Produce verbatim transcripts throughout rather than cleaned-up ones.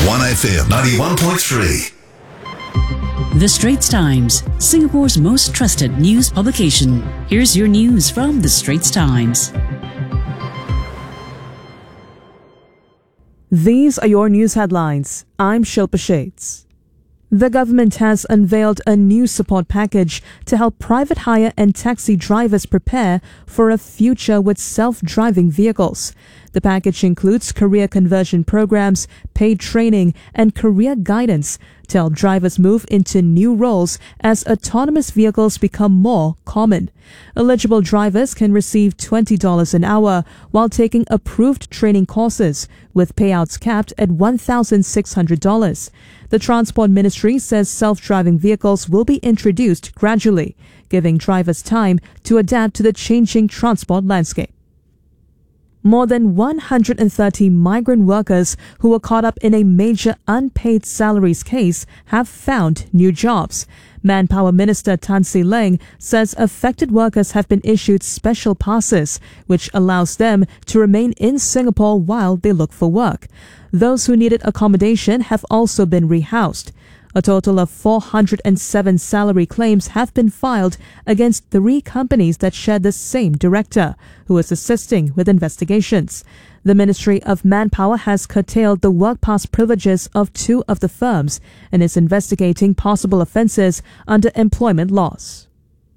one F M ninety-one point three. The Straits Times, Singapore's most trusted news publication. Here's your news from The Straits Times. These are your news headlines. I'm Shilpa Shades. The government has unveiled a new support package to help private hire and taxi drivers prepare for a future with self-driving vehicles. The package includes career conversion programs, paid training, and career guidance to help drivers move into new roles as autonomous vehicles become more common. Eligible drivers can receive twenty dollars an hour while taking approved training courses, with payouts capped at one thousand six hundred dollars. The Transport Ministry says self-driving vehicles will be introduced gradually, giving drivers time to adapt to the changing transport landscape. More than one hundred thirty migrant workers who were caught up in a major unpaid salaries case have found new jobs. Manpower Minister Tan See Leng says affected workers have been issued special passes, which allows them to remain in Singapore while they look for work. Those who needed accommodation have also been rehoused. A total of four hundred seven salary claims have been filed against three companies that share the same director, who is assisting with investigations. The Ministry of Manpower has curtailed the work pass privileges of two of the firms and is investigating possible offences under employment laws.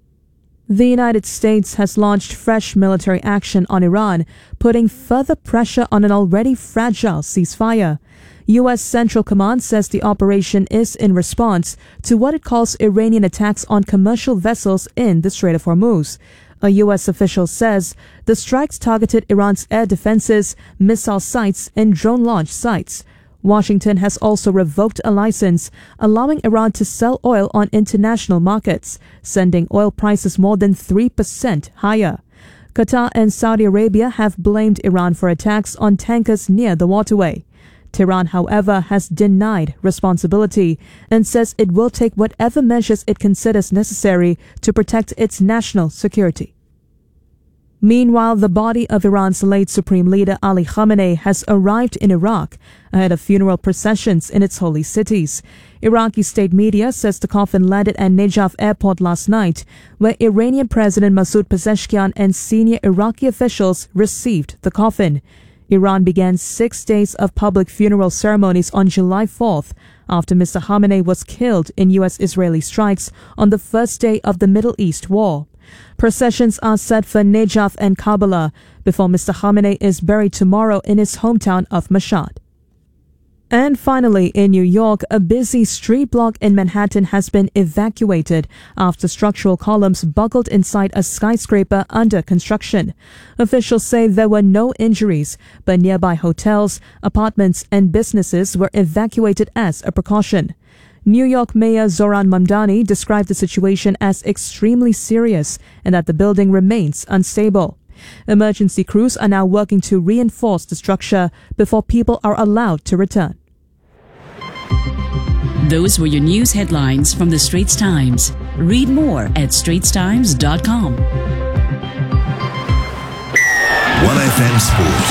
The United States has launched fresh military action on Iran, putting further pressure on an already fragile ceasefire. U S Central Command says the operation is in response to what it calls Iranian attacks on commercial vessels in the Strait of Hormuz. A U S official says the strikes targeted Iran's air defenses, missile sites, and drone launch sites. Washington has also revoked a license allowing Iran to sell oil on international markets, sending oil prices more than three percent higher. Qatar and Saudi Arabia have blamed Iran for attacks on tankers near the waterway. Tehran, however, has denied responsibility and says it will take whatever measures it considers necessary to protect its national security. Meanwhile, the body of Iran's late Supreme Leader Ali Khamenei has arrived in Iraq ahead of funeral processions in its holy cities. Iraqi state media says the coffin landed at Najaf airport last night, where Iranian President Masoud Pezeshkian and senior Iraqi officials received the coffin. Iran began six days of public funeral ceremonies on July fourth after Mister Khamenei was killed in U S-Israeli strikes on the first day of the Middle East war. Processions are set for Najaf and Karbala before Mister Khamenei is buried tomorrow in his hometown of Mashhad. And finally, in New York, a busy street block in Manhattan has been evacuated after structural columns buckled inside a skyscraper under construction. Officials say there were no injuries, but nearby hotels, apartments, and businesses were evacuated as a precaution. New York Mayor Zoran Mamdani described the situation as extremely serious and that the building remains unstable. Emergency crews are now working to reinforce the structure before people are allowed to return. Those were your news headlines from The Straits Times. Read more at straits times dot com. one F M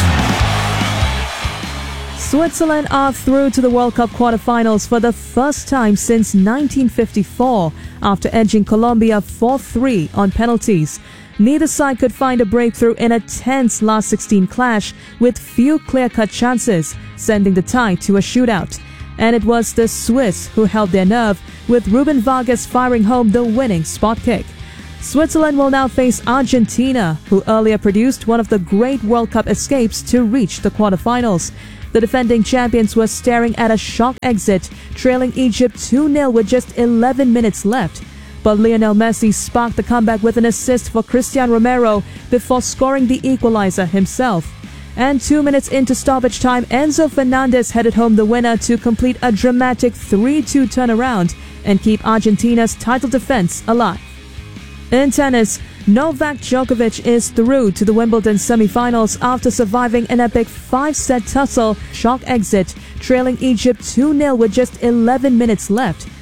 Sport. Switzerland are through to the World Cup quarterfinals for the first time since nineteen fifty-four after edging Colombia four three on penalties. Neither side could find a breakthrough in a tense last sixteen clash with few clear-cut chances, sending the tie to a shootout. And it was the Swiss who held their nerve, with Ruben Vargas firing home the winning spot kick. Switzerland will now face Argentina, who earlier produced one of the great World Cup escapes to reach the quarterfinals. The defending champions were staring at a shock exit, trailing Egypt two nil with just eleven minutes left. But Lionel Messi sparked the comeback with an assist for Cristian Romero before scoring the equalizer himself. And two minutes into stoppage time, Enzo Fernandez headed home the winner to complete a dramatic three two turnaround and keep Argentina's title defense alive. In tennis, Novak Djokovic is through to the Wimbledon semi-finals after surviving an epic five-set tussle shock exit, trailing Egypt two nil with just eleven minutes left.